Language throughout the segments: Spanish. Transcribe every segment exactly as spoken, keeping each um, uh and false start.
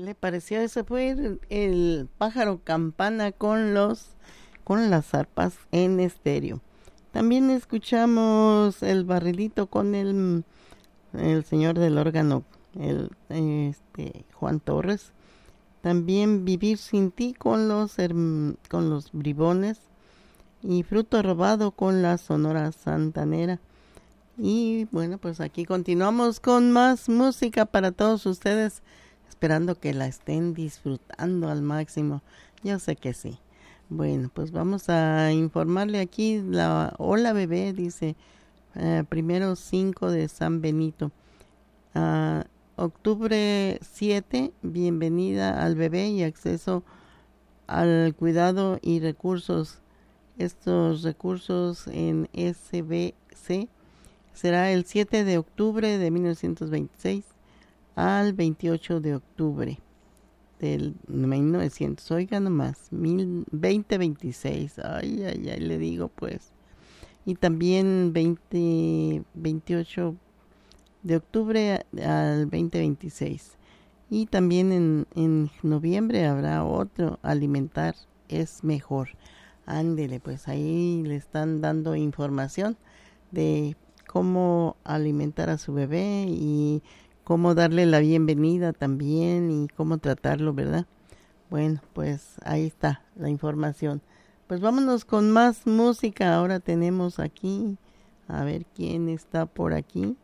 le pareció? Ese fue el, el pájaro campana con los con las arpas en estéreo. También escuchamos el barrilito con el, el señor del órgano, el este Juan Torres. También Vivir sin ti con los con los bribones y Fruto robado con la Sonora Santanera. Y bueno, pues aquí continuamos con más música para todos ustedes, esperando que la estén disfrutando al máximo. Yo sé que sí. Bueno, pues vamos a informarle aquí la Hola Bebé, dice, eh, primero cinco de San Benito. Uh, octubre siete, bienvenida al bebé y acceso al cuidado y recursos. Estos recursos en S B C será el siete de octubre de mil novecientos veintiséis al veintiocho de octubre del mil novecientos, oiga nomás, veinte veintiséis, ay, ay, ay, le digo pues. Y también veinte, veintiocho de octubre al veinte veintiséis. Y también en, en noviembre habrá otro, Alimentar es mejor. Ándele, pues ahí le están dando información de cómo alimentar a su bebé y cómo darle la bienvenida también y cómo tratarlo, ¿verdad? Bueno, pues ahí está la información. Pues vámonos con más música. Ahora tenemos aquí, a ver quién está por aquí.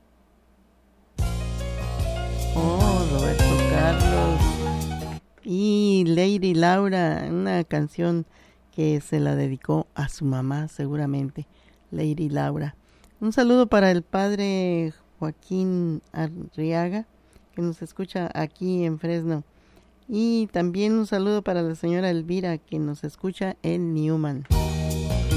Oh, Roberto Carlos y Lady Laura, una canción que se la dedicó a su mamá seguramente, Lady Laura. Un saludo para el padre Joaquín Arriaga, que nos escucha aquí en Fresno. Y también un saludo para la señora Elvira, que nos escucha en Newman.